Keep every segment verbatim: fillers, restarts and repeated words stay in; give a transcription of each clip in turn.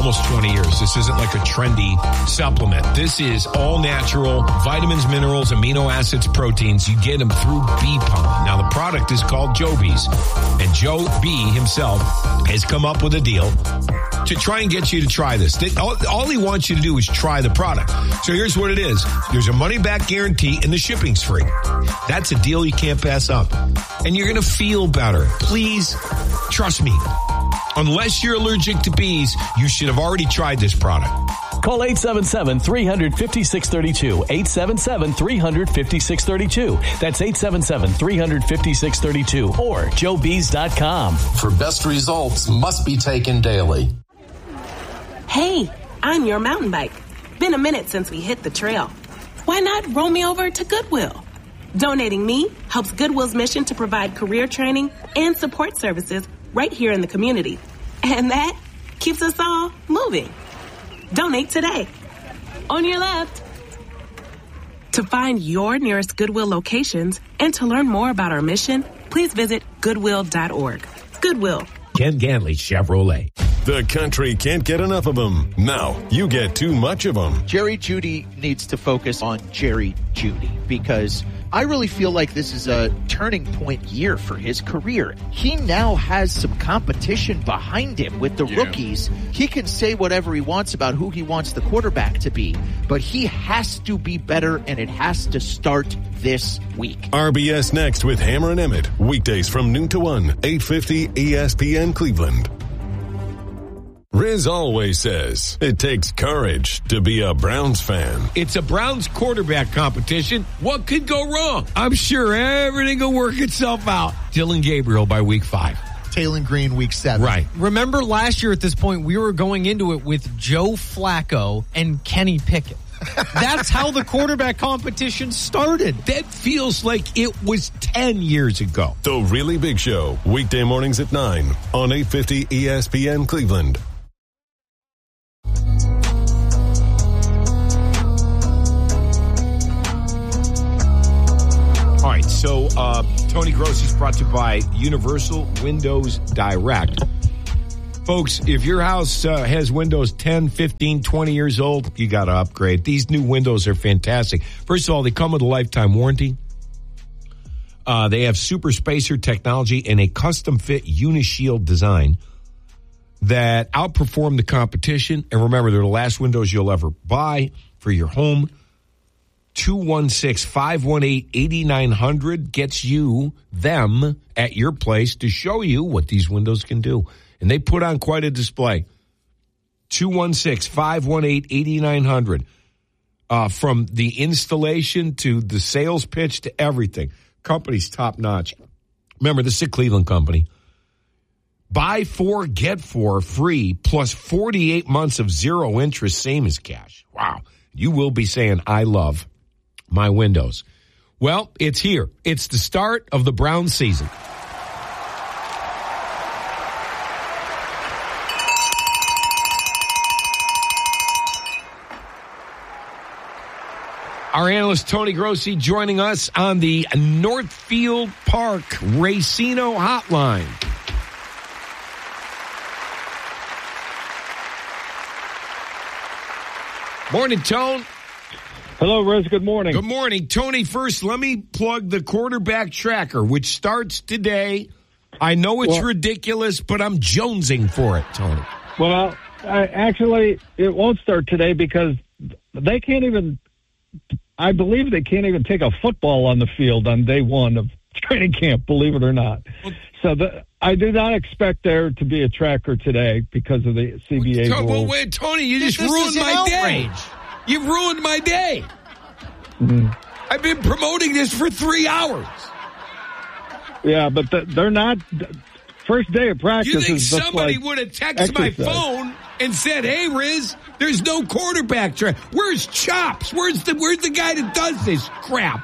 almost twenty years. This isn't like a trendy supplement. This is all natural, vitamins, minerals, amino acids, proteins. You get them through Bee Pollen. Now, the product is called Joe Bees, and Joe B himself has come up with a deal to try and get you to try this. All, all he wants you to do is try the product. So here's what it is. There's a money-back guarantee, and the shipping's free. That's a deal you can't pass up. And you're going to feel better. Please, trust me. Unless you're allergic to bees, you should have already tried this product. Call eight seven seven, three five six, three two. eight seven seven, three five six, three two. That's eight seven seven, three five six, three two or joe bees dot com. For best results, must be taken daily. Hey, I'm your mountain bike. Been a minute since we hit the trail. Why not roll me over to Goodwill? Donating me helps Goodwill's mission to provide career training and support services right here in the community. And that keeps us all moving. Donate today. On your left. To find your nearest Goodwill locations and to learn more about our mission, please visit goodwill dot org. Goodwill. Ken Ganley Chevrolet. The country can't get enough of them. Now you get too much of them. Jerry Jeudy needs to focus on Jerry Jeudy because I really feel like this is a turning point year for his career. He now has some competition behind him with the yeah. rookies. He can say whatever he wants about who he wants the quarterback to be, but he has to be better, and it has to start this week. R B S next with Hammer and Emmett. Weekdays from noon to one, eight fifty E S P N Cleveland. Riz always says it takes courage to be a Browns fan. It's a Browns quarterback competition. What could go wrong? I'm sure everything will work itself out. Dylan Gabriel by week five. Taylor Green week seven. Right. Remember last year at this point, we were going into it with Joe Flacco and Kenny Pickett. That's how the quarterback competition started. That feels like it was ten years ago. The Really Big Show, weekday mornings at nine on eight fifty E S P N Cleveland. All right, so uh, Tony Grossi is brought to you by Universal Windows Direct. Folks, if your house uh, has windows ten, fifteen, twenty years old, you got to upgrade. These new windows are fantastic. First of all, they come with a lifetime warranty. Uh, they have super spacer technology and a custom-fit Unishield design that outperform the competition. And remember, they're the last windows you'll ever buy for your home. two one six, five one eight, eight nine zero zero gets you them at your place to show you what these windows can do. And they put on quite a display. two one six, five one eight, eight nine zero zero. Uh, from the installation to the sales pitch to everything. Company's top notch. Remember, this is a Cleveland company. Buy four, get four free, plus forty-eight months of zero interest, same as cash. Wow. You will be saying, I love my windows. Well, it's here. It's the start of the Browns season. Our analyst Tony Grossi joining us on the Northfield Park Racino Hotline. Morning, Tone. Hello, Riz. Good morning. Good morning. Tony, first, let me plug the quarterback tracker, which starts today. I know it's well, ridiculous, but I'm jonesing for it, Tony. Well, I, actually, it won't start today because they can't even, I believe they can't even take a football on the field on day one of training camp, believe it or not. Well, so the, I do not expect there to be a tracker today because of the C B A well, rules. Well, wait, Tony, you this, just ruined my outrage. day. You've ruined my day. Mm-hmm. I've been promoting this for three hours. Yeah, but the, they're not. First day of practice. You think is somebody like would have texted my phone and said, "Hey, Riz, there's no quarterback track. Where's Chops? Where's the Where's the guy that does this crap?"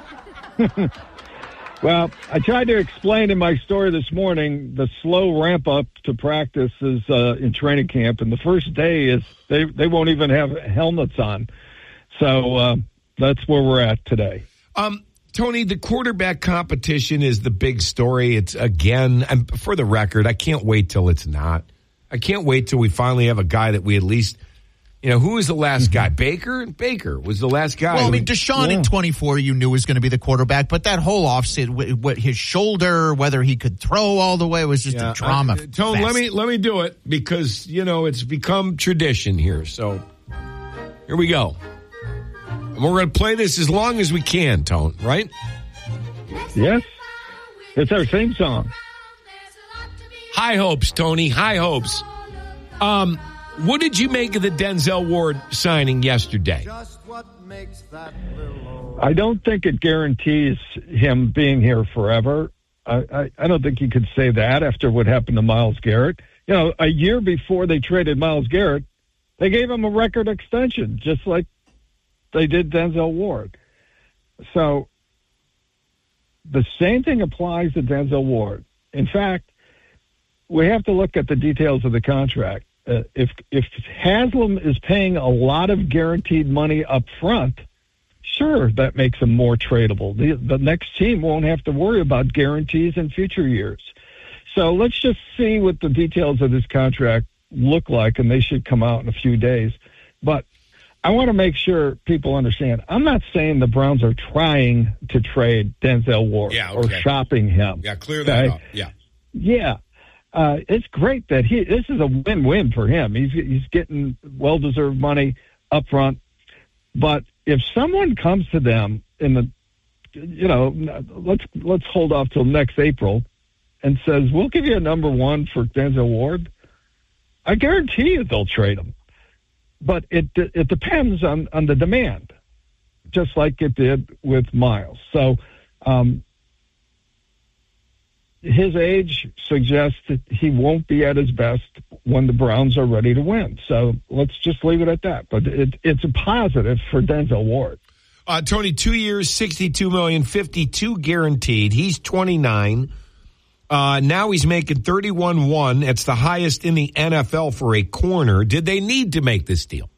Well, I tried to explain in my story this morning the slow ramp up to practices uh, in training camp, and the first day is they they won't even have helmets on. So uh, that's where we're at today. Um, Tony, the quarterback competition is the big story. It's again, and for the record, I can't wait till it's not. I can't wait till we finally have a guy that we at least, you know, who was the last guy? Baker? Baker was the last guy. Well, I mean, Deshaun yeah. in twenty-four, you knew was going to be the quarterback, but that whole offseason, what his shoulder, whether he could throw all the way, was just yeah. a drama. Uh, Tone, let me let me do it because you know it's become tradition here. So here we go, and we're going to play this as long as we can. Tone, right? Yes, it's our theme song. High hopes, Tony. High hopes. Um. What did you make of the Denzel Ward signing yesterday? I don't think it guarantees him being here forever. I, I, I don't think you could say that after what happened to Myles Garrett. You know, a year before they traded Myles Garrett, they gave him a record extension, just like they did Denzel Ward. So the same thing applies to Denzel Ward. In fact, we have to look at the details of the contract. Uh, if if Haslam is paying a lot of guaranteed money up front, sure, that makes him more tradable. The, the next team won't have to worry about guarantees in future years. So let's just see what the details of this contract look like, and they should come out in a few days. But I want to make sure people understand, I'm not saying the Browns are trying to trade Denzel Ward yeah, okay. or shopping him. Yeah, clear that okay? up. Yeah. Yeah. Uh, it's great that he, this is a win-win for him. He's, he's getting well-deserved money up front. But if someone comes to them in the, you know, let's, let's hold off till next April and says, we'll give you a number one for Denzel Ward, I guarantee you they'll trade him. But it, it depends on, on the demand, just like it did with Myles. So, um, his age suggests that he won't be at his best when the Browns are ready to win. So let's just leave it at that. But it, it's a positive for Denzel Ward. Uh, Tony, two years, sixty-two million dollars, fifty-two guaranteed. He's twenty-nine. Uh, now he's making thirty-one one. It's the highest in the N F L for a corner. Did they need to make this deal?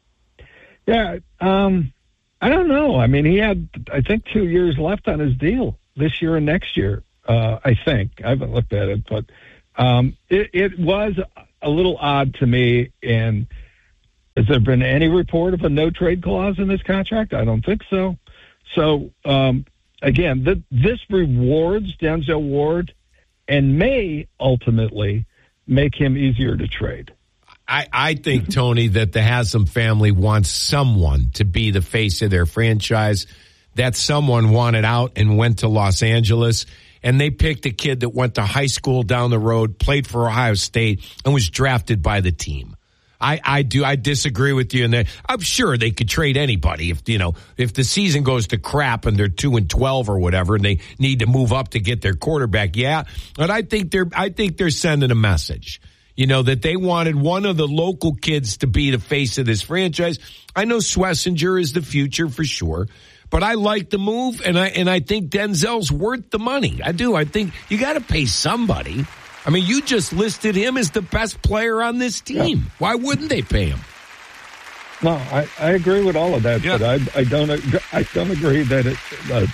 Yeah, um, I don't know. I mean, he had, I think, two years left on his deal this year and next year. Uh, I think. I haven't looked at it, but um, it, it was a little odd to me. And has there been any report of a no-trade clause in this contract? I don't think so. So, um, again, th- this rewards Denzel Ward and may ultimately make him easier to trade. I, I think, Tony, that the Haslam family wants someone to be the face of their franchise. That someone wanted out and went to Los Angeles. And they picked a kid that went to high school down the road, played for Ohio State, and was drafted by the team. I, I do. I disagree with you. And I'm sure they could trade anybody if you know if the season goes to crap and they're two and twelve or whatever, and they need to move up to get their quarterback. Yeah, but I think they're. I think they're sending a message. You know that they wanted one of the local kids to be the face of this franchise. I know Schlesinger is the future for sure. But I like the move, and I and I think Denzel's worth the money. I do. I think you got to pay somebody. I mean, you just listed him as the best player on this team. Yeah. Why wouldn't they pay him? No, I, I agree with all of that, yeah. but I I don't I don't agree that it uh,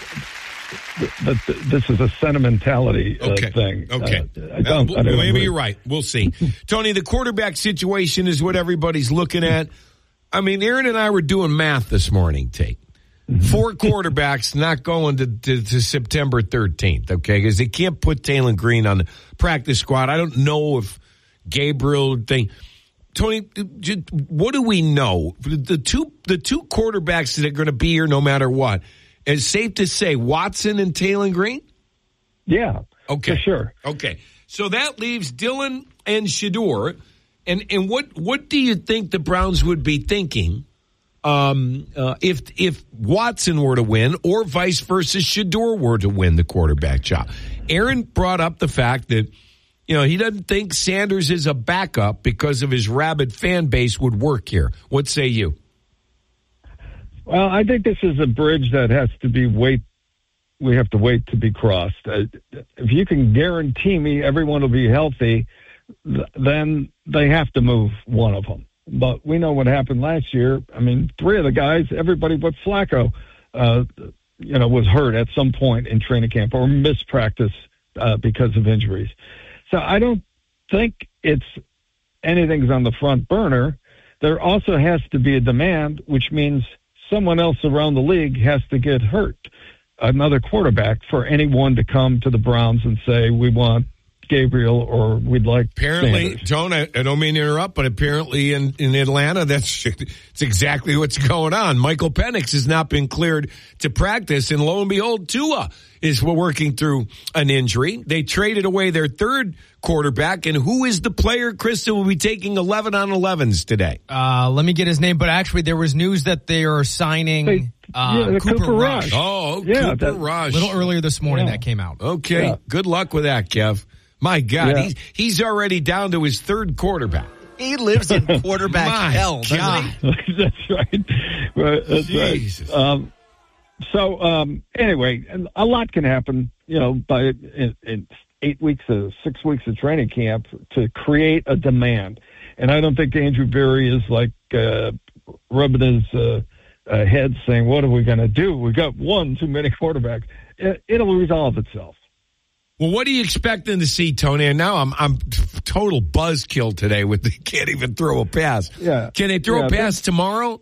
that this is a sentimentality uh, okay. thing. Okay, uh, I don't, uh, I don't maybe agree. You're right. We'll see. Tony, the quarterback situation is what everybody's looking at. I mean, Aaron and I were doing math this morning, Tate. Four quarterbacks not going to, to, to September thirteenth, okay, because they can't put Taylor Green on the practice squad. I don't know if Gabriel thing. Tony, what do we know? The two the two quarterbacks that are going to be here no matter what. Is it safe to say Watson and Taylor Green? Yeah, okay, for sure. Okay, so that leaves Dylan and Shedeur. And and what what do you think the Browns would be thinking? Um, uh, if if Watson were to win, or vice versa, Shedeur were to win the quarterback job. Aaron brought up the fact that you know he doesn't think Sanders is a backup because of his rabid fan base would work here. What say you? Well, I think this is a bridge that has to be wait. We have to wait to be crossed. Uh, if you can guarantee me everyone will be healthy, th- then they have to move one of them. But we know what happened last year. I mean, three of the guys, everybody but Flacco, uh, you know, was hurt at some point in training camp or missed practice uh, because of injuries. So I don't think it's anything's on the front burner, there also has to be a demand, which means someone else around the league has to get hurt, another quarterback, for anyone to come to the Browns and say, we want Gabriel or we'd like Apparently, Sanders. Tone, I, I don't mean to interrupt, but apparently in, in Atlanta, that's, that's exactly what's going on. Michael Penix has not been cleared to practice, and lo and behold, Tua is working through an injury. They traded away their third quarterback, and who is the player, Chris, that will be taking eleven on elevens today? Uh, let me get his name, but actually there was news that they are signing Hey, uh, yeah, Cooper, Cooper Rush. Rush. Oh, Yeah, Cooper that- Rush. A little earlier this morning Yeah. that came out. Okay, Yeah. good luck with that, Kev. My God, Yeah. he's, he's already down to his third quarterback. He lives in quarterback My hell, doesn't God. he? That's right. Right, That's Jesus. right. Um, so um, anyway, a lot can happen, you know, by in, in eight weeks of six weeks of training camp to create a demand. And I don't think Andrew Berry is like uh, rubbing his uh, uh, head saying, "What are we going to do? We got one too many quarterbacks." It, it'll resolve itself. Well, what are you expecting to see, Tony? And now I'm I'm total buzzkill today with they can't even throw a pass. Yeah. Can they throw Yeah, a pass tomorrow?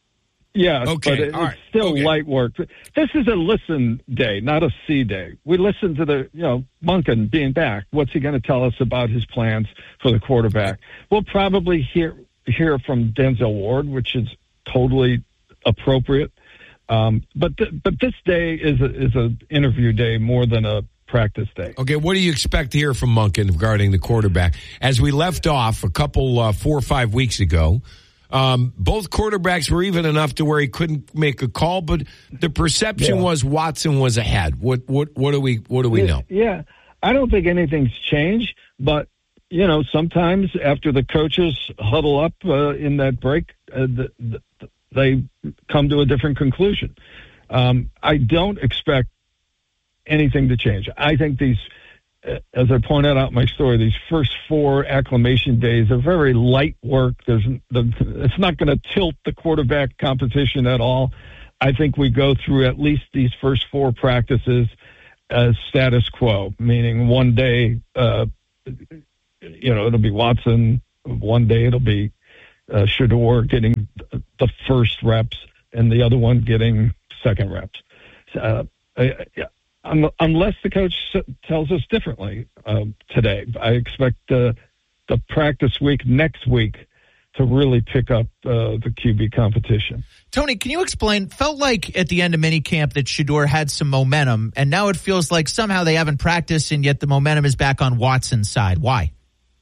Yeah, Okay, but it, all it's right, still okay. light work. This is a listen day, not a see day. We listen to the, you know, Monken being back. What's he going to tell us about his plans for the quarterback? We'll probably hear hear from Denzel Ward, which is totally appropriate. Um, but th- but this day is a, is a interview day more than a practice day. Okay, what do you expect to hear from Monken regarding the quarterback? As we left off a couple, uh, four or five weeks ago, um, both quarterbacks were even enough to where he couldn't make a call, but the perception Yeah. was Watson was ahead. What what what do we what do we know? Yeah, I don't think anything's changed, but you know, sometimes after the coaches huddle up uh, in that break, uh, the, the, they come to a different conclusion. Um, I don't expect anything to change. I think these, uh, as I pointed out in my story, these first four acclimation days are very light work. There's, the, it's not going to tilt the quarterback competition at all. I think we go through at least these first four practices as status quo, meaning one day, uh, you know, it'll be Watson. One day it'll be uh, Shedeur getting the first reps, and the other one getting second reps. Uh, I, I, unless the coach tells us differently uh, today, I expect uh, the practice week next week to really pick up uh, the Q B competition. Tony, can you explain? Felt like at the end of minicamp that Shedeur had some momentum, and now it feels like somehow they haven't practiced, and yet the momentum is back on Watson's side. Why?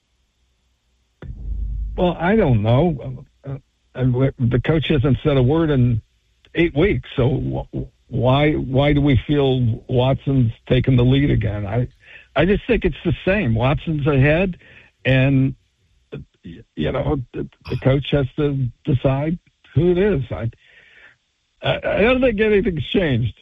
Well, I don't know. Uh, the coach hasn't said a word in eight weeks, so why why do we feel Watson's taking the lead again? I I just think it's the same. Watson's ahead, and you know the, the coach has to decide who it is. I I, I don't think anything's changed.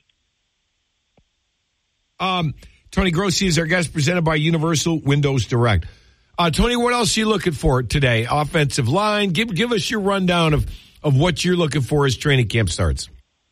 Um, Tony Grossi is our guest, presented by Universal Windows Direct. Uh, Tony, what else are you looking for today? Offensive line. Give give us your rundown of, of what you're looking for as training camp starts.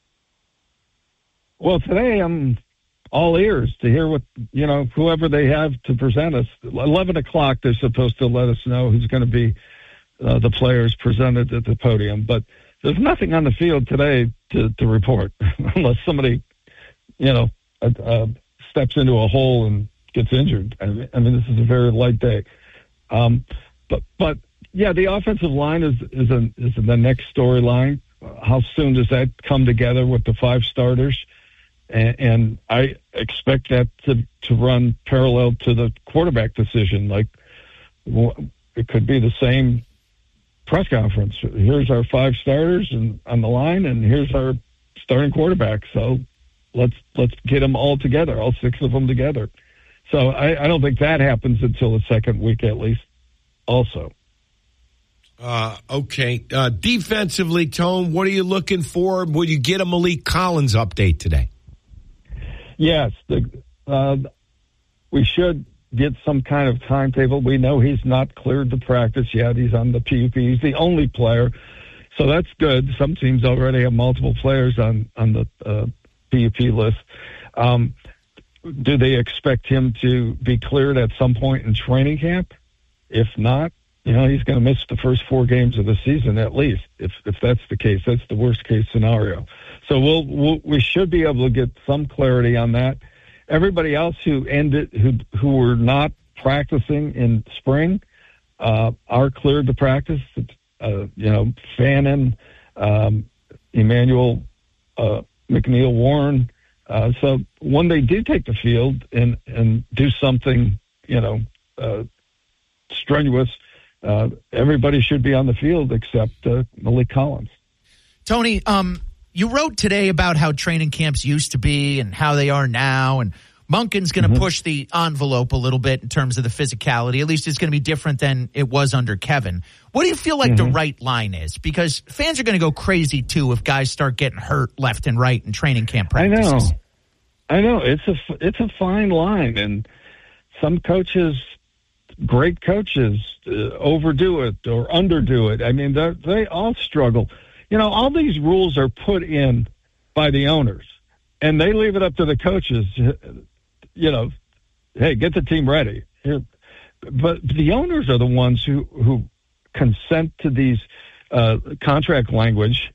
Well, today I'm all ears to hear what, you know, whoever they have to present us. eleven o'clock, they're supposed to let us know who's going to be uh, the players presented at the podium. But there's nothing on the field today to, to report unless somebody, you know, uh, uh, steps into a hole and gets injured. I mean, I mean, this is a very light day. Um, but, but yeah, the offensive line is, is, a, is the next storyline. How soon does that come together with the five starters? And, and I expect that to, to run parallel to the quarterback decision. Like, it could be the same press conference. Here's our five starters and on the line, and here's our starting quarterback. So let's let's get them all together, all six of them together. So I, I don't think that happens until the second week at least also. Uh, okay. Uh, defensively, Tone, what are you looking for? Will you get a Malik Collins update today? Yes. The, uh, we should get some kind of timetable. We know he's not cleared to practice yet. He's on the P U P. He's the only player. So that's good. Some teams already have multiple players on, on the uh, P U P list. Um, do they expect him to be cleared at some point in training camp? If not, you know, he's going to miss the first four games of the season at least. If if that's the case, that's the worst case scenario. So we'll, we'll we should be able to get some clarity on that. Everybody else who ended who who were not practicing in spring uh, are cleared to practice. Uh, you know, Fannin, um, Emmanuel, uh, McNeil, Warren. Uh, so when they do take the field and and do something, you know, uh, strenuous, uh, everybody should be on the field except uh, Malik Collins. Tony, um, you wrote today about how training camps used to be and how they are now, and Monken's going to mm-hmm. push the envelope a little bit in terms of the physicality. At least it's going to be different than it was under Kevin. What do you feel like mm-hmm. the right line is? Because fans are going to go crazy, too, if guys start getting hurt left and right in training camp practices. I know. I know. It's a, it's a fine line, and some coaches, great coaches, uh, overdo it or underdo it. I mean, they all struggle. You know, all these rules are put in by the owners, and they leave it up to the coaches. You know, hey, get the team ready. Here. But the owners are the ones who, who consent to these uh, contract language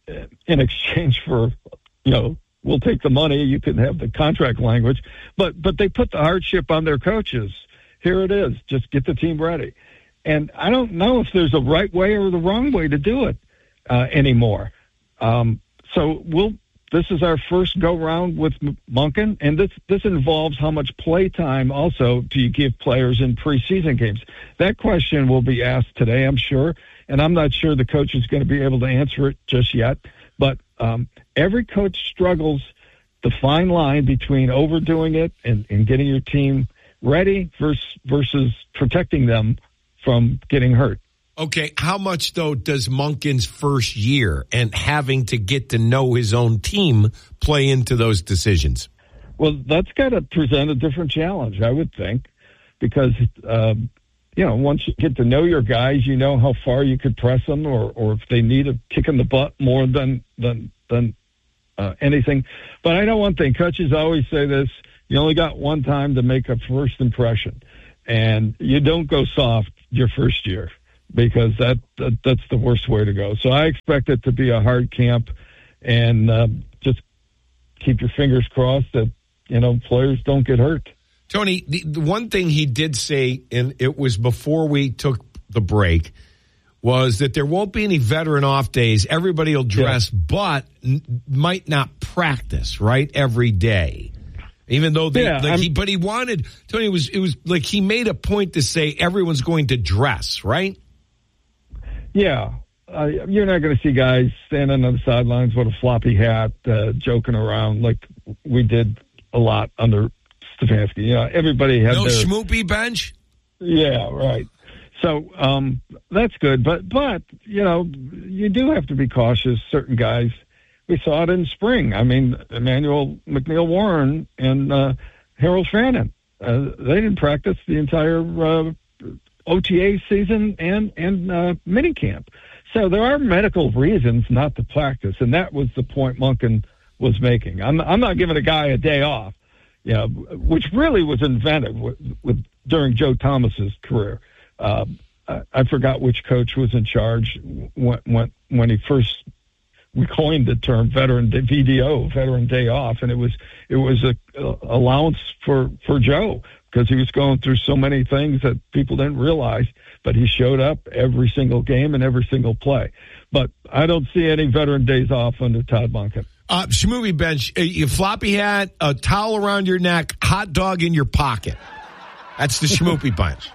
in exchange for, you know, we'll take the money, you can have the contract language. But but they put the hardship on their coaches. Here it is. Just get the team ready. And I don't know if there's a right way or the wrong way to do it uh, anymore. Um, so we'll This is our first go-round with Monken, and this this involves how much play time also do you give players in preseason games. That question will be asked today, I'm sure, and I'm not sure the coach is going to be able to answer it just yet. But um, every coach struggles the fine line between overdoing it and, and getting your team ready versus, versus protecting them from getting hurt. Okay, how much, though, does Monken's first year and having to get to know his own team play into those decisions? Well, that's got to present a different challenge, I would think, because, um, you know, once you get to know your guys, you know how far you could press them or, or if they need a kick in the butt more than, than, than uh, anything. But I know one thing, coaches always say this, you only got one time to make a first impression, and you don't go soft your first year, because that, that that's the worst way to go. So I expect it to be a hard camp, and uh, just keep your fingers crossed that, you know, players don't get hurt. Tony, the, the one thing he did say, and it was before we took the break, was that there won't be any veteran off days. Everybody will dress, yeah. but n- might not practice, right, every day. Even though they, yeah, like he, but he wanted, Tony, it was, it was like he made a point to say everyone's going to dress, right? Yeah, uh, you're not going to see guys standing on the sidelines with a floppy hat, uh, joking around like we did a lot under Stefanski. You know, everybody had no their schmoopy bench. Yeah, right. So um, that's good, but but you know, you do have to be cautious. Certain guys, we saw it in spring. I mean, Emmanuel McNeil Warren and uh, Harold Fannin, uh, they didn't practice the entire Uh, O T A season and and uh, minicamp. So there are medical reasons not to practice, and that was the point Monken was making. I'm I'm not giving a guy a day off, you know, which really was invented with, with during Joe Thomas's career. Uh, I, I forgot which coach was in charge when when when he first we coined the term veteran V D O, veteran day off, and it was it was a, a allowance for for Joe, because he was going through so many things that people didn't realize, but he showed up every single game and every single play. But I don't see any veteran days off under Todd Monken. Uh, Schmovie bench, a floppy hat, a towel around your neck, hot dog in your pocket. That's the Schmoopy bunch.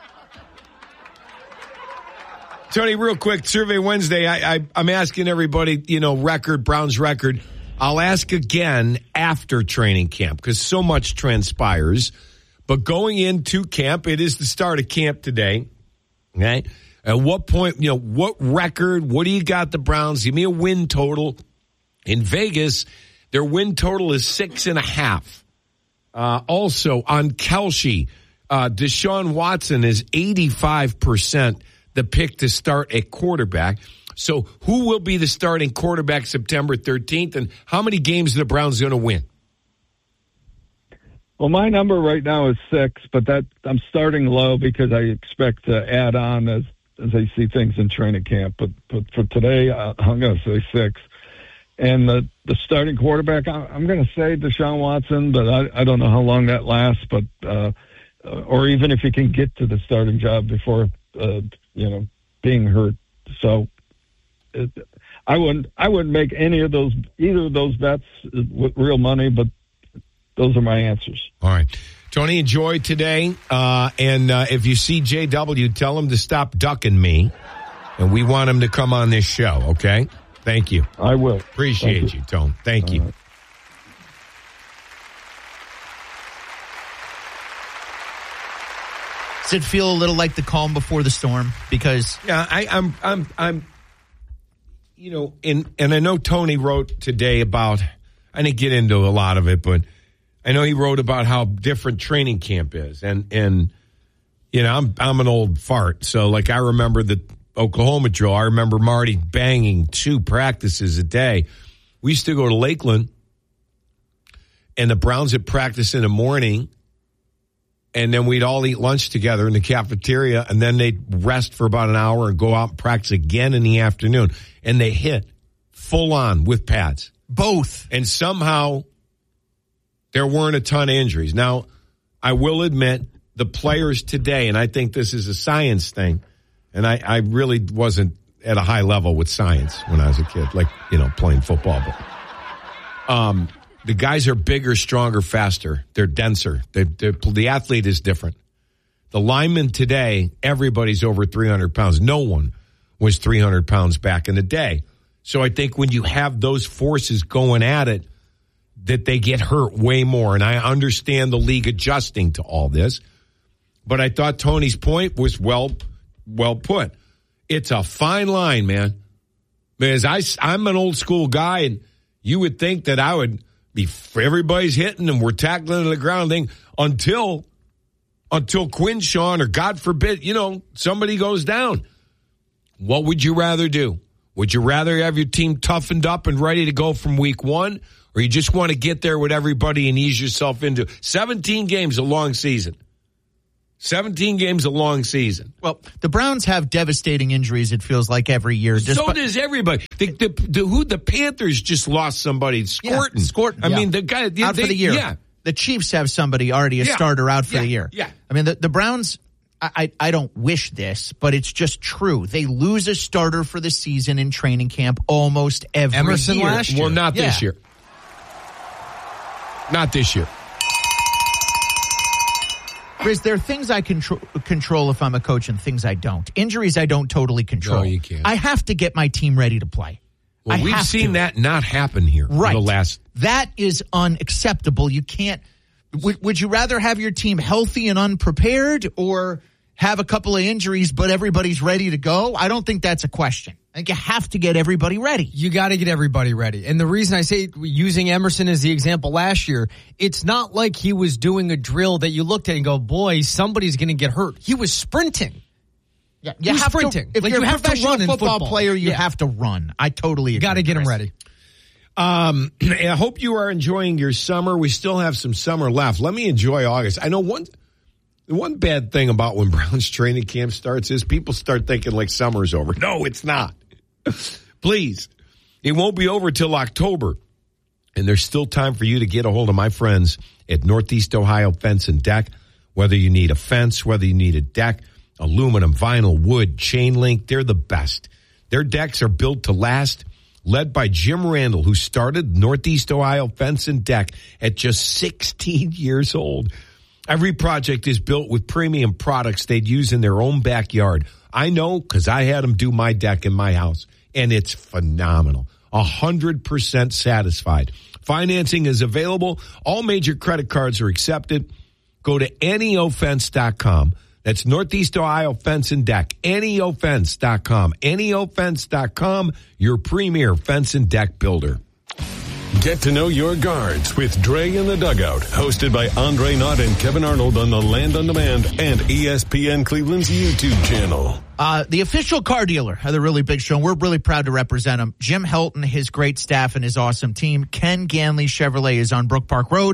Tony, real quick, Survey Wednesday, I, I, I'm asking everybody, you know, record, Browns record. I'll ask again after training camp because so much transpires. But going into camp, it is the start of camp today. Okay. At what point, you know, what record, what do you got the Browns? Give me a win total. In Vegas, their win total is six and a half. Uh, also on Kelce, uh, Deshaun Watson is eighty-five percent the pick to start at quarterback. So who will be the starting quarterback September thirteenth, and how many games are the Browns going to win? Well, my number right now is six, but that I'm starting low because I expect to add on as as I see things in training camp. But but for today, uh, I'm going to say six. And the the starting quarterback, I, I'm going to say Deshaun Watson, but I, I don't know how long that lasts. But uh, or even if he can get to the starting job before uh, you know being hurt. So it, I wouldn't I wouldn't make any of those either of those bets with real money, but those are my answers. All right. Tony, enjoy today. Uh, and uh, if you see J W, tell him to stop ducking me. And we want him to come on this show, okay? Thank you. I will. Appreciate Thank you. you, Tone. Thank All you. Right. Does it feel a little like the calm before the storm? Because yeah, I, I'm, I'm, I'm, you know, in, and I know Tony wrote today about. I didn't get into a lot of it, but I know he wrote about how different training camp is, and and you know, I'm I'm an old fart, so like I remember the Oklahoma drill. I remember Marty banging two practices a day. We used to go to Lakeland, and the Browns would practice in the morning, and then we'd all eat lunch together in the cafeteria, and then they'd rest for about an hour and go out and practice again in the afternoon. And they hit full on with pads. Both. And somehow there weren't a ton of injuries. Now, I will admit the players today, and I think this is a science thing, and I, I really wasn't at a high level with science when I was a kid, like, you know, playing football. But um, the guys are bigger, stronger, faster. They're denser. They, the athlete is different. The linemen today, everybody's over three hundred pounds. No one was three hundred pounds back in the day. So I think when you have those forces going at it, that they get hurt way more. And I understand the league adjusting to all this. But I thought Tony's point was well well put. It's a fine line, man. Because I, I'm an old school guy, and you would think that I would be, everybody's hitting and we're tackling to the ground thing until, until Quinshawn or God forbid, you know, somebody goes down. What would you rather do? Would you rather have your team toughened up and ready to go from week one, or you just want to get there with everybody and ease yourself into seventeen games, a long season? seventeen games, a long season. Well, the Browns have devastating injuries, it feels like, every year. So Desp- does everybody. The, the, the, who, the Panthers just lost somebody, Scorton. Yeah, Scorton. I yeah. mean, the guy. They, out they, for the year. Yeah. The Chiefs have somebody already, a yeah. starter out for yeah. the year. Yeah. I mean, the, the Browns, I, I, I don't wish this, but it's just true. They lose a starter for the season in training camp almost every Emerson year. last year. Well, not yeah. this year. Not this year. Riz, there are things I control, control if I'm a coach and things I don't. Injuries I don't totally control. No, you can't. I have to get my team ready to play. Well, I we've have seen to. that not happen here. Right. The last. That is unacceptable. You can't. Would, would you rather have your team healthy and unprepared, or have a couple of injuries but everybody's ready to go? I don't think that's a question. I think you have to get everybody ready. You got to get everybody ready. And the reason I say, using Emerson as the example last year, it's not like he was doing a drill that you looked at and go, boy, somebody's going to get hurt. He was sprinting. Yeah, you have sprinting. To, if like you're you a have to run in football, football player, you yeah. have to run. I totally agree. Got to get him ready. Um, I hope you are enjoying your summer. We still have some summer left. Let me enjoy August. I know one one bad thing about when Browns training camp starts is people start thinking like summer's over. No, it's not. Please. It won't be over till October. And there's still time for you to get a hold of my friends at Northeast Ohio Fence and Deck. Whether you need a fence, whether you need a deck, aluminum, vinyl, wood, chain link, they're the best. Their decks are built to last. Led by Jim Randall, who started Northeast Ohio Fence and Deck at just sixteen years old. Every project is built with premium products they'd use in their own backyard. I know because I had them do my deck in my house, and it's phenomenal. one hundred percent satisfied. Financing is available. All major credit cards are accepted. Go to N E O fence dot com. That's Northeast Ohio Fence and Deck. N E O fence dot com. N E O fence dot com, your premier fence and deck builder. Get to know your guards with Dre in the Dugout, hosted by Andre Knott and Kevin Arnold on the Land on Demand and E S P N Cleveland's YouTube channel. Uh, the official car dealer of the Really Big Show, and we're really proud to represent him. Jim Helton, his great staff, and his awesome team. Ken Ganley Chevrolet is on Brook Park Road.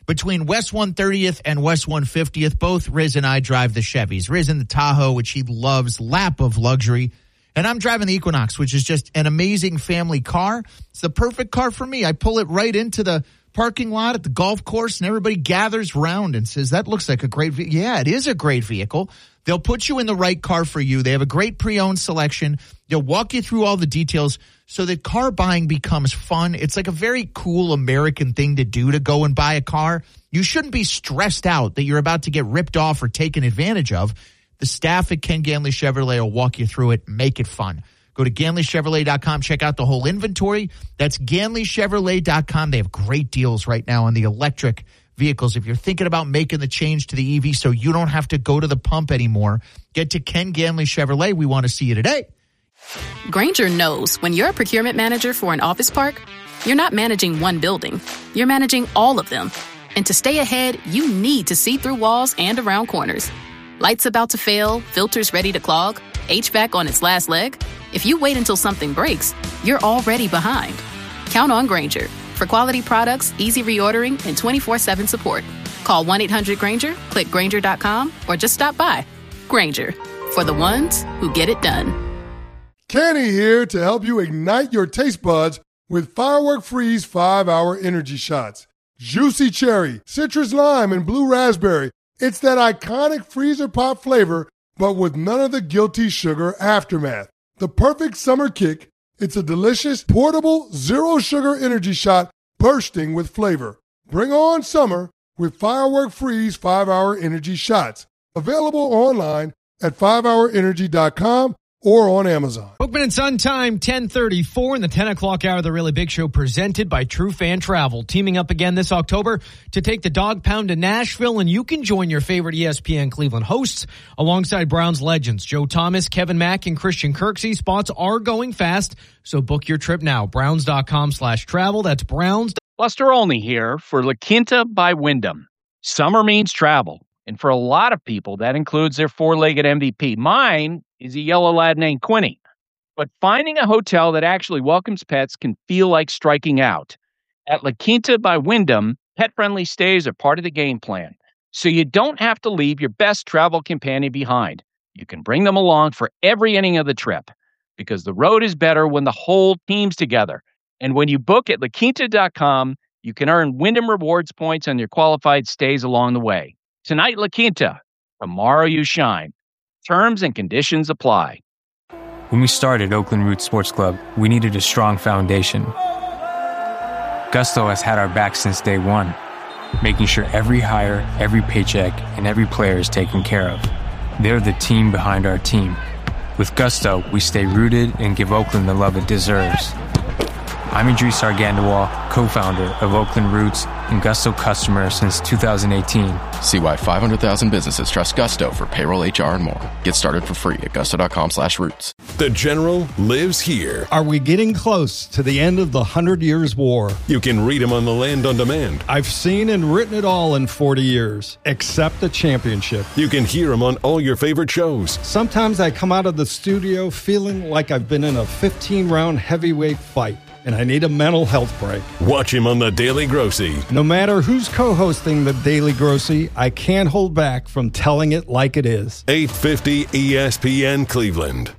Between West one thirtieth and West one fiftieth, both Riz and I drive the Chevys. Riz in the Tahoe, which he loves, lap of luxury. And I'm driving the Equinox, which is just an amazing family car. It's the perfect car for me. I pull it right into the parking lot at the golf course, and everybody gathers around and says, that looks like a great vehicle. Yeah, it is a great vehicle. They'll put you in the right car for you. They have a great pre-owned selection. They'll walk you through all the details so that car buying becomes fun. It's like a very cool American thing to do, to go and buy a car. You shouldn't be stressed out that you're about to get ripped off or taken advantage of. The staff at Ken Ganley Chevrolet will walk you through it, make it fun. Go to Ganley Chevrolet dot com, check out the whole inventory. That's Ganley Chevrolet dot com. They have great deals right now on the electric vehicles. If you're thinking about making the change to the E V so you don't have to go to the pump anymore, get to Ken Ganley Chevrolet. We want to see you today. Grainger knows when you're a procurement manager for an office park, you're not managing one building. You're managing all of them. And to stay ahead, you need to see through walls and around corners. Lights about to fail, filters ready to clog, H V A C on its last leg. If you wait until something breaks, you're already behind. Count on Grainger for quality products, easy reordering, and twenty-four seven support. Call one eight hundred Grainger, click Grainger dot com, or just stop by. Grainger, for the ones who get it done. Kenny here to help you ignite your taste buds with Firework Freeze five hour Energy Shots. Juicy cherry, citrus lime, and blue raspberry. It's that iconic freezer pop flavor, but with none of the guilty sugar aftermath. The perfect summer kick. It's a delicious, portable, zero-sugar energy shot bursting with flavor. Bring on summer with Firework Freeze five hour Energy Shots. Available online at five hour energy dot com or on Amazon. Bookman and Son time, ten thirty-four in the ten o'clock hour of the Really Big Show, presented by True Fan Travel. Teaming up again this October to take the Dog Pound to Nashville, and you can join your favorite E S P N Cleveland hosts alongside Browns legends Joe Thomas, Kevin Mack, and Christian Kirksey. Spots are going fast, so book your trip now. Browns.com slash travel. That's Browns. Buster Olney here for La Quinta by Wyndham. Summer means travel, and for a lot of people, that includes their four-legged M V P. Mine is a yellow lad named Quinny. But finding a hotel that actually welcomes pets can feel like striking out. At La Quinta by Wyndham, pet-friendly stays are part of the game plan, so you don't have to leave your best travel companion behind. You can bring them along for every inning of the trip, because the road is better when the whole team's together. And when you book at La Quinta dot com, you can earn Wyndham Rewards points on your qualified stays along the way. Tonight, La Quinta. Tomorrow, you shine. Terms and conditions apply. When we started Oakland Roots Sports Club, we needed a strong foundation. Gusto has had our back since day one, making sure every hire, every paycheck, and every player is taken care of. They're the team behind our team. With Gusto, we stay rooted and give Oakland the love it deserves. I'm Idris Argandawal, co-founder of Oakland Roots and Gusto customer since two thousand eighteen. See why five hundred thousand businesses trust Gusto for payroll, H R, and more. Get started for free at gusto.com slash roots. The General lives here. Are we getting close to the end of the Hundred Years' War? You can read him on the Land on Demand. I've seen and written it all in forty years, except the championship. You can hear him on all your favorite shows. Sometimes I come out of the studio feeling like I've been in a fifteen-round heavyweight fight, and I need a mental health break. Watch him on The Daily Grossy. No matter who's co-hosting The Daily Grossy, I can't hold back from telling it like it is. eight fifty E S P N Cleveland.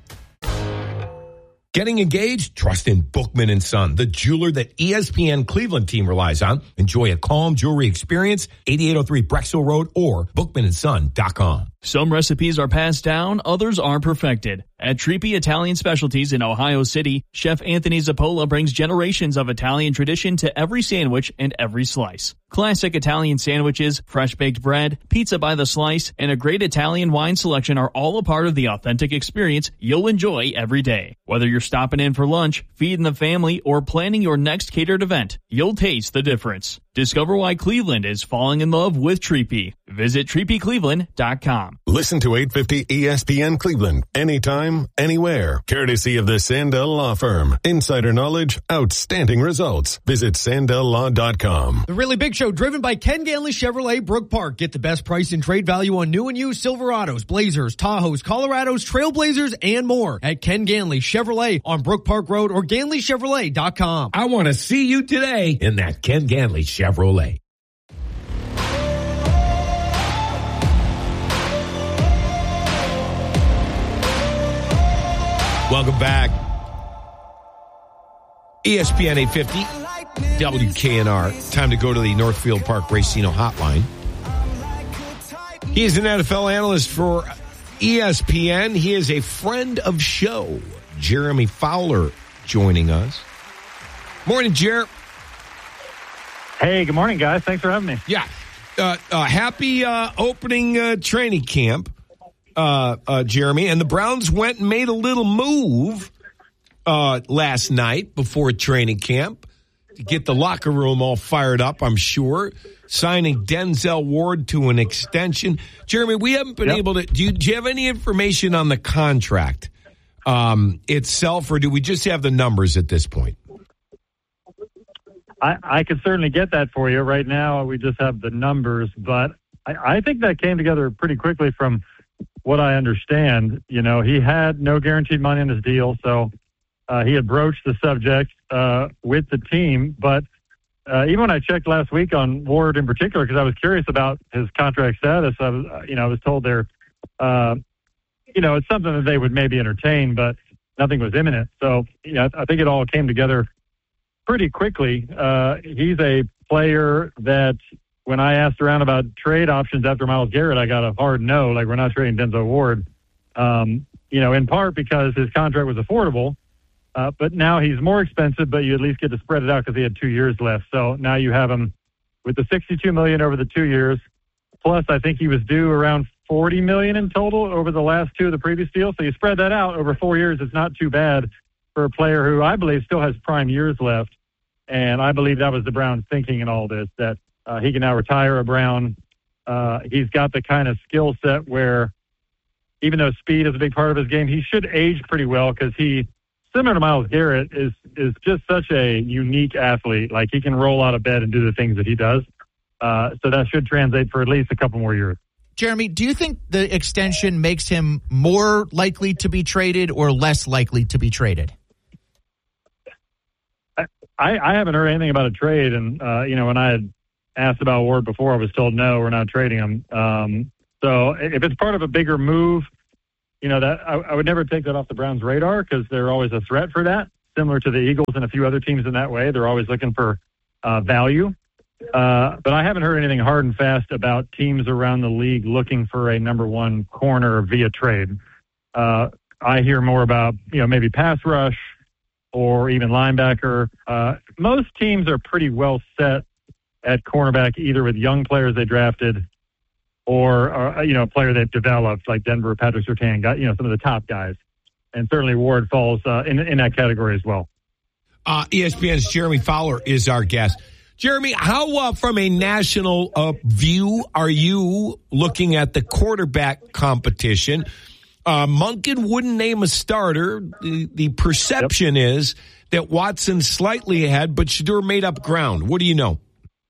Getting engaged? Trust in Bookman and Son, the jeweler that E S P N Cleveland team relies on. Enjoy a calm jewelry experience. eighty-eight oh three Brexville Road or bookman and son dot com. Some recipes are passed down, others are perfected. At Trippi Italian Specialties in Ohio City, Chef Anthony Zappola brings generations of Italian tradition to every sandwich and every slice. Classic Italian sandwiches, fresh-baked bread, pizza by the slice, and a great Italian wine selection are all a part of the authentic experience you'll enjoy every day. Whether you're stopping in for lunch, feeding the family, or planning your next catered event, you'll taste the difference. Discover why Cleveland is falling in love with Trippi. Visit Trippi Cleveland dot com. Listen to eight fifty E S P N Cleveland anytime, anywhere. Courtesy of the Sandell Law Firm. Insider knowledge, outstanding results. Visit sandell law dot com. The Really Big Show, driven by Ken Ganley Chevrolet, Brook Park. Get the best price and trade value on new and used Silverados, Blazers, Tahoes, Colorados, Trailblazers, and more at Ken Ganley Chevrolet on Brook Park Road or Ganley Chevrolet dot com. I want to see you today in that Ken Ganley Chevrolet. Welcome back. E S P N eight fifty, W K N R. Time to go to the Northfield Park Racino hotline. He is an N F L analyst for E S P N. He is a friend of show. Jeremy Fowler joining us. Morning, Jer. Hey, good morning, guys. Thanks for having me. Yeah. Uh, uh, happy uh, opening uh, training camp, uh, uh, Jeremy. And the Browns went and made a little move uh, last night before training camp to get the locker room all fired up, I'm sure. Signing Denzel Ward to an extension. Jeremy, we haven't been yep. able to. Do you, do you have any information on the contract um, itself, or do we just have the numbers at this point? I, I could certainly get that for you. Right now, we just have the numbers, but I, I think that came together pretty quickly from what I understand. You know, he had no guaranteed money in his deal, so uh, he had broached the subject uh, with the team, but Uh, even when I checked last week on Ward in particular, because I was curious about his contract status, I was, you know, I was told they're, uh, you know, it's something that they would maybe entertain, but nothing was imminent. So, you know, I think it all came together pretty quickly. Uh, he's a player that when I asked around about trade options after Myles Garrett, I got a hard no, like we're not trading Denzel Ward, um, you know, in part because his contract was affordable. Uh, but now he's more expensive, but you at least get to spread it out because he had two years left. So now you have him with the sixty-two million dollars over the two years. Plus, I think he was due around forty million dollars in total over the last two of the previous deals. So you spread that out over four years. It's not too bad for a player who I believe still has prime years left. And I believe that was the Browns thinking in all this, that uh, he can now retire a Brown. Uh, he's got the kind of skill set where even though speed is a big part of his game, he should age pretty well because he, similar to Myles Garrett, is is just such a unique athlete. Like, he can roll out of bed and do the things that he does. Uh, so that should translate for at least a couple more years. Jeremy, do you think the extension makes him more likely to be traded or less likely to be traded? I, I haven't heard anything about a trade. And, uh, you know, when I had asked about Ward before, I was told, no, we're not trading him. Um, so if it's part of a bigger move, you know, that I, I would never take that off the Browns' radar because they're always a threat for that, similar to the Eagles and a few other teams in that way. They're always looking for uh, value. Uh, but I haven't heard anything hard and fast about teams around the league looking for a number one corner via trade. Uh, I hear more about, you know, maybe pass rush or even linebacker. Uh, most teams are pretty well set at cornerback, either with young players they drafted or, or, you know, a player they've developed, like Denver, Patrick Surtain, got, you know, some of the top guys. And certainly Ward falls uh, in, in that category as well. Uh, E S P N's Jeremy Fowler is our guest. Jeremy, how, uh, from a national uh, view, are you looking at the quarterback competition? Uh, Monken wouldn't name a starter. The, the perception yep. is that Watson's slightly ahead, but Shedeur made up ground. What do you know?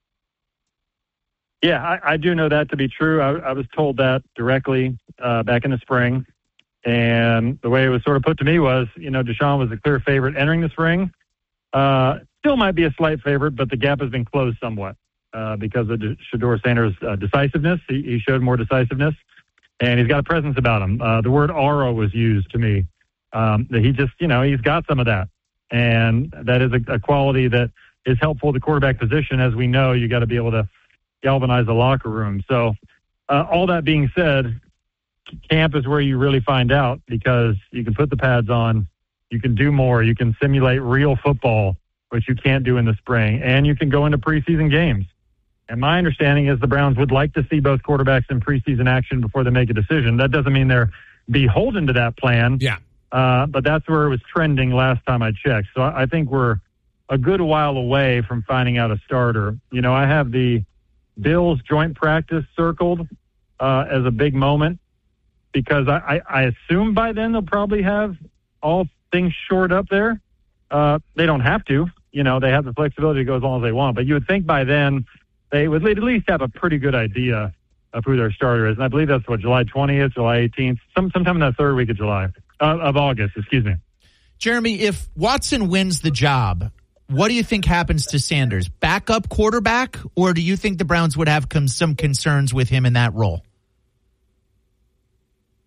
Yeah, I, I do know that to be true. I, I was told that directly uh, back in the spring. And the way it was sort of put to me was, you know, Deshaun was the clear favorite entering the spring. Uh, still might be a slight favorite, but the gap has been closed somewhat uh, because of Shedeur Sanders' uh, decisiveness. He, he showed more decisiveness, and he's got a presence about him. Uh, the word aura was used to me. Um, that he just, you know, he's got some of that. And that is a, a quality that is helpful to the quarterback position. As we know, you got to be able to galvanize the locker room. So uh, all that being said, camp is where you really find out because you can put the pads on, you can do more, you can simulate real football, which you can't do in the spring, and you can go into preseason games. And my understanding is the Browns would like to see both quarterbacks in preseason action before they make a decision. That doesn't mean they're beholden to that plan. Yeah. Uh, but that's where it was trending last time I checked. So I think we're a good while away from finding out a starter. You know, I have the Bills joint practice circled uh, as a big moment because I, I, I assume by then they'll probably have all things shored up there. Uh, they don't have to. You know, they have the flexibility to go as long as they want. But you would think by then they would at least have a pretty good idea of who their starter is. And I believe that's what, July twentieth, July eighteenth, some, sometime in that third week of July, uh, of August, excuse me. Jeremy, if Watson wins the job, what do you think happens to Sanders? Backup quarterback, or do you think the Browns would have come, some concerns with him in that role?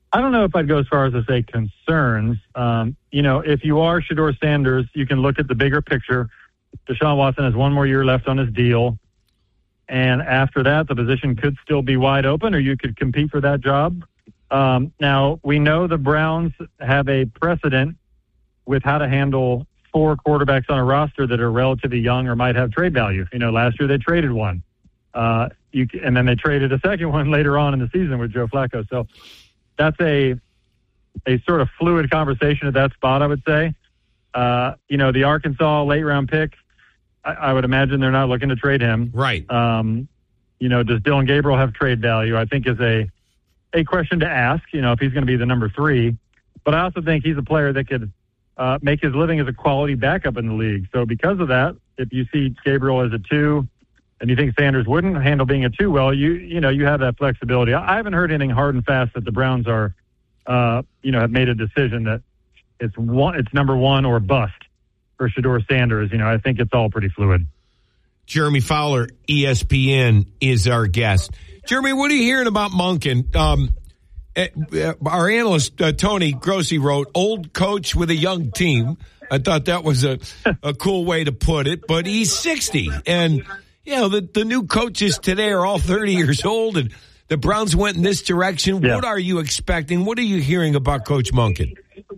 I don't know if I'd go as far as to say concerns. Um, you know, if you are Shedeur Sanders, you can look at the bigger picture. Deshaun Watson has one more year left on his deal. And after that, the position could still be wide open, or you could compete for that job. Um, now, we know the Browns have a precedent with how to handle four quarterbacks on a roster that are relatively young or might have trade value. You know, last year they traded one. Uh, you, and then they traded a second one later on in the season with Joe Flacco. So that's a a sort of fluid conversation at that spot, I would say. Uh, you know, the Arkansas late-round pick, I, I would imagine they're not looking to trade him. Right. Um, you know, does Dylan Gabriel have trade value? I think is a a question to ask, you know, if he's going to be the number three. But I also think he's a player that could uh, make his living as a quality backup in the league. So because of that, if you see Gabriel as a two and you think Sanders wouldn't handle being a two, well, you you know, you have that flexibility. I haven't heard anything hard and fast that the Browns are, uh, you know, have made a decision that it's one, it's number one or bust for Shedeur Sanders. You know, I think it's all pretty fluid. Jeremy Fowler, E S P N, is our guest. Jeremy, what are you hearing about Monken? Um, uh, our analyst, uh, Tony Grossi, wrote, old coach with a young team. I thought that was a, a cool way to put it, but he's sixty. And, you know, the, the new coaches today are all thirty years old, and the Browns went in this direction. Yeah. What are you expecting? What are you hearing about Coach Monken?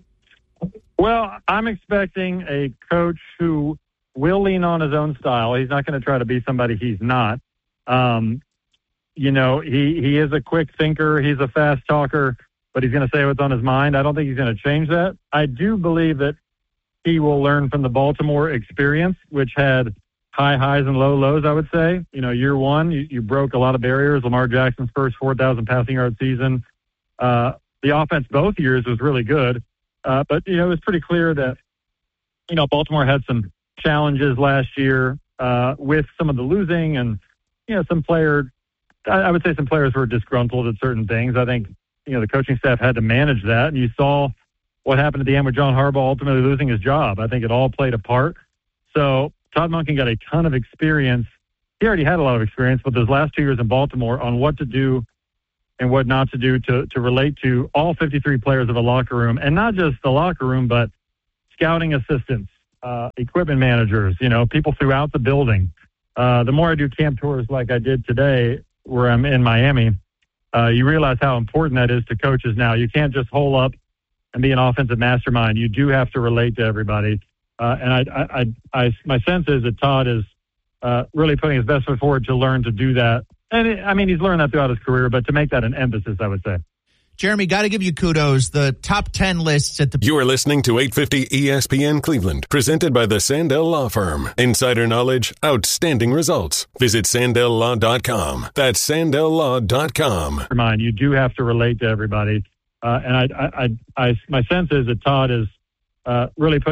Well, I'm expecting a coach who will lean on his own style. He's not going to try to be somebody he's not. Um, you know, he, he is a quick thinker. He's a fast talker, but he's going to say what's on his mind. I don't think he's going to change that. I do believe that he will learn from the Baltimore experience, which had high highs and low lows, I would say. You know, year one, you, you broke a lot of barriers. Lamar Jackson's first four thousand passing yard season. Uh, the offense both years was really good. Uh, but, you know, it was pretty clear that, you know, Baltimore had some challenges last year uh, with some of the losing and, you know, some player, I, I would say some players were disgruntled at certain things. I think, you know, the coaching staff had to manage that. And you saw what happened at the end with John Harbaugh ultimately losing his job. I think it all played a part. So Todd Monken got a ton of experience. He already had a lot of experience, but those last two years in Baltimore on what to do and what not to do to, to relate to all fifty-three players of a locker room, and not just the locker room, but scouting assistants, uh, equipment managers, you know, people throughout the building. Uh, the more I do camp tours like I did today, where I'm in Miami, uh, you realize how important that is to coaches now. You can't just hole up and be an offensive mastermind. You do have to relate to everybody. Uh, and I, I, I, I, my sense is that Todd is uh, really putting his best foot forward to learn to do that. And it, I mean, he's learned that throughout his career, but to make that an emphasis, I would say. Jeremy, got to give you kudos. The top ten lists at the... You are listening to eight fifty E S P N Cleveland, presented by the Sandell Law Firm. Insider knowledge, outstanding results. Visit sandell law dot com. That's sandell law dot com. Mind, you do have to relate to everybody. Uh, and I, I, I, I, my sense is that Todd is uh, really putting